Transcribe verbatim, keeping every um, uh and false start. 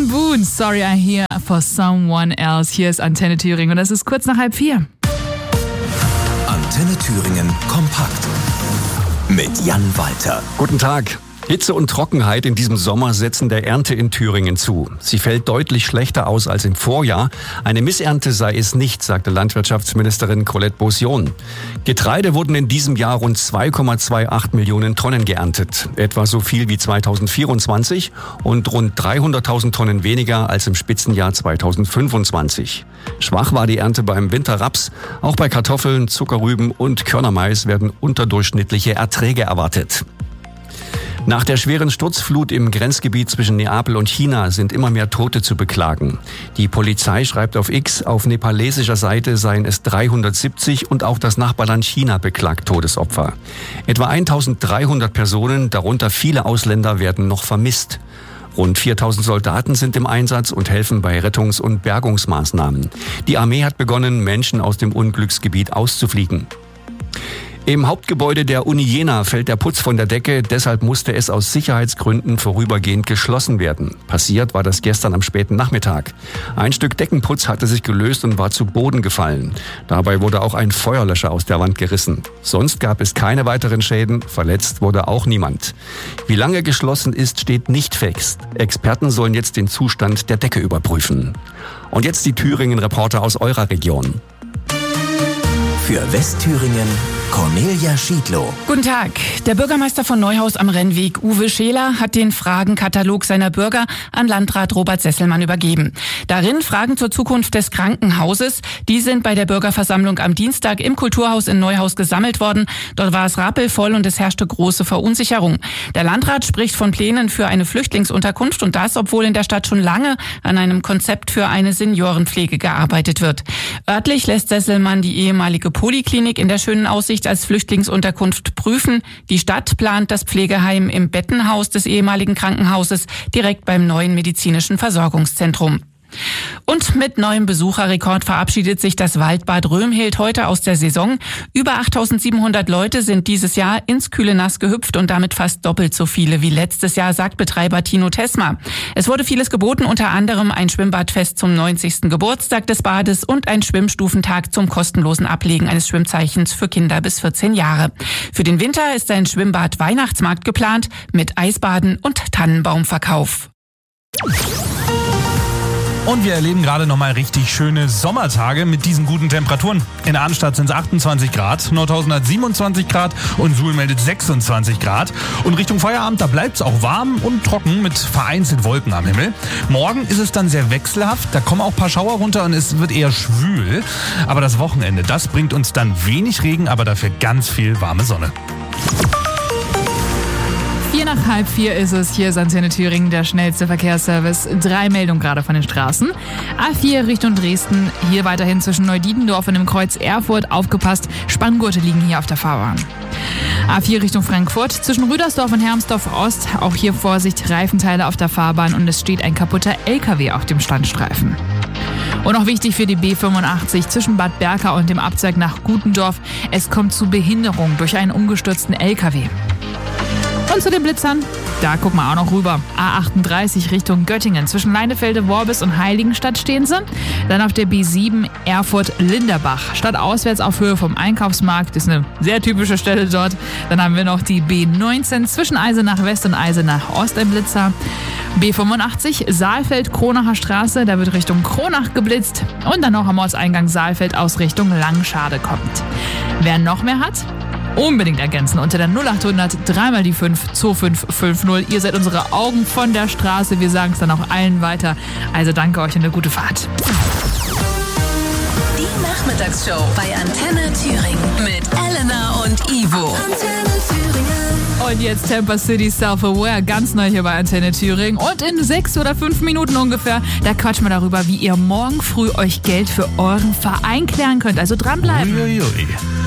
Aaron Boone, Sorry I'm Here for Someone Else. Hier ist Antenne Thüringen und es ist kurz nach halb vier. Antenne Thüringen kompakt mit Jan Walter. Guten Tag. Hitze und Trockenheit in diesem Sommer setzen der Ernte in Thüringen zu. Sie fällt deutlich schlechter aus als im Vorjahr. Eine Missernte sei es nicht, sagte Landwirtschaftsministerin Colette Beausion. Getreide wurden in diesem Jahr rund zwei Komma achtundzwanzig Millionen Tonnen geerntet. Etwa so viel wie zweitausendvierundzwanzig und rund dreihunderttausend Tonnen weniger als im Spitzenjahr zweitausendfünfundzwanzig. Schwach war die Ernte beim Winterraps. Auch bei Kartoffeln, Zuckerrüben und Körnermais werden unterdurchschnittliche Erträge erwartet. Nach der schweren Sturzflut im Grenzgebiet zwischen Neapel und China sind immer mehr Tote zu beklagen. Die Polizei schreibt auf X, auf nepalesischer Seite seien es dreihundertsiebzig und auch das Nachbarland China beklagt Todesopfer. Etwa eintausenddreihundert Personen, darunter viele Ausländer, werden noch vermisst. Rund viertausend Soldaten sind im Einsatz und helfen bei Rettungs- und Bergungsmaßnahmen. Die Armee hat begonnen, Menschen aus dem Unglücksgebiet auszufliegen. Im Hauptgebäude der Uni Jena fällt der Putz von der Decke, deshalb musste es aus Sicherheitsgründen vorübergehend geschlossen werden. Passiert war das gestern am späten Nachmittag. Ein Stück Deckenputz hatte sich gelöst und war zu Boden gefallen. Dabei wurde auch ein Feuerlöscher aus der Wand gerissen. Sonst gab es keine weiteren Schäden, verletzt wurde auch niemand. Wie lange geschlossen ist, steht nicht fest. Experten sollen jetzt den Zustand der Decke überprüfen. Und jetzt die Thüringen-Reporter aus eurer Region. Für Westthüringen Cornelia Schiedlow. Guten Tag. Der Bürgermeister von Neuhaus am Rennweg, Uwe Scheler, hat den Fragenkatalog seiner Bürger an Landrat Robert Sesselmann übergeben. Darin Fragen zur Zukunft des Krankenhauses. Die sind bei der Bürgerversammlung am Dienstag im Kulturhaus in Neuhaus gesammelt worden. Dort war es rappelvoll und es herrschte große Verunsicherung. Der Landrat spricht von Plänen für eine Flüchtlingsunterkunft und das, obwohl in der Stadt schon lange an einem Konzept für eine Seniorenpflege gearbeitet wird. Örtlich lässt Sesselmann die ehemalige Poliklinik in der Schönen Aussicht als Flüchtlingsunterkunft prüfen. Die Stadt plant das Pflegeheim im Bettenhaus des ehemaligen Krankenhauses direkt beim neuen medizinischen Versorgungszentrum. Und mit neuem Besucherrekord verabschiedet sich das Waldbad Römhild heute aus der Saison. Über achttausendsiebenhundert Leute sind dieses Jahr ins kühle Nass gehüpft und damit fast doppelt so viele wie letztes Jahr, sagt Betreiber Tino Tesma. Es wurde vieles geboten, unter anderem ein Schwimmbadfest zum neunzigsten Geburtstag des Bades und ein Schwimmstufentag zum kostenlosen Ablegen eines Schwimmzeichens für Kinder bis vierzehn Jahre. Für den Winter ist ein Schwimmbad-Weihnachtsmarkt geplant mit Eisbaden und Tannenbaumverkauf. Und wir erleben gerade nochmal richtig schöne Sommertage mit diesen guten Temperaturen. In Arnstadt sind es achtundzwanzig Grad, Nordhausen hat siebenundzwanzig Grad und Suhl meldet sechsundzwanzig Grad. Und Richtung Feierabend, da bleibt es auch warm und trocken mit vereinzelt Wolken am Himmel. Morgen ist es dann sehr wechselhaft, da kommen auch ein paar Schauer runter und es wird eher schwül. Aber das Wochenende, das bringt uns dann wenig Regen, aber dafür ganz viel warme Sonne. Vier nach halb vier ist es. Hier ist Antenne Thüringen, der schnellste Verkehrsservice. Drei Meldungen gerade von den Straßen. A vier Richtung Dresden. Hier weiterhin zwischen Neudiedendorf und dem Kreuz Erfurt. Aufgepasst, Spanngurte liegen hier auf der Fahrbahn. A vier Richtung Frankfurt. Zwischen Rüdersdorf und Hermsdorf Ost. Auch hier Vorsicht, Reifenteile auf der Fahrbahn und es steht ein kaputter L K W auf dem Standstreifen. Und noch wichtig für die B fünfundachtzig zwischen Bad Berka und dem Abzweig nach Gutendorf. Es kommt zu Behinderung durch einen umgestürzten L K W. Und zu den Blitzern, da gucken wir auch noch rüber. A achtunddreißig Richtung Göttingen. Zwischen Leinefelde, Worbis und Heiligenstadt stehen sie. Dann auf der B sieben Erfurt-Linderbach. Stadtauswärts auf Höhe vom Einkaufsmarkt. Das ist eine sehr typische Stelle dort. Dann haben wir noch die B neunzehn zwischen Eisenach West und Eisenach Ost ein Blitzer. B fünfundachtzig Saalfeld-Kronacher Straße. Da wird Richtung Kronach geblitzt. Und dann noch am Ortseingang Saalfeld aus Richtung Langschade kommt. Wer noch mehr hat? Unbedingt ergänzen unter der null achthundert dreimal die fünf zwei fünf fünf null. Ihr seid unsere Augen von der Straße. Wir sagen es dann auch allen weiter. Also danke euch und eine gute Fahrt. Die Nachmittagsshow bei Antenne Thüringen mit Elena und Ivo. Antenne Thüringen. Und jetzt Tampa City Self-Aware, ganz neu hier bei Antenne Thüringen. Und in sechs oder fünf Minuten ungefähr, da quatschen wir darüber, wie ihr morgen früh euch Geld für euren Verein klären könnt. Also dranbleiben. Uiuiui.